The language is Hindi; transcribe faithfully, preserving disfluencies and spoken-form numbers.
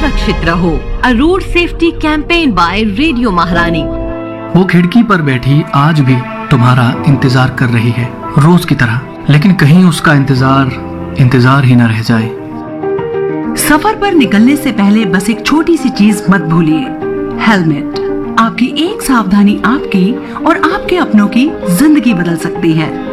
सुरक्षित रहो। अ road safety campaign bye radio महारानी। वो खिड़की पर बैठी आज भी तुम्हारा इंतजार कर रही है, रोज की तरह, लेकिन कहीं उसका इंतजार इंतजार ही न रह जाए। सफर पर निकलने से पहले बस एक छोटी सी चीज मत भूलिए, हेलमेट। आपकी एक सावधानी आपकी और आपके अपनों की जिंदगी बदल सकती है।